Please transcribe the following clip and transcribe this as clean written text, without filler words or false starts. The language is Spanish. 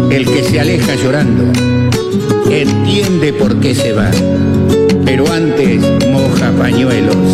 El que se aleja llorando entiende por qué se va, pero antes moja pañuelos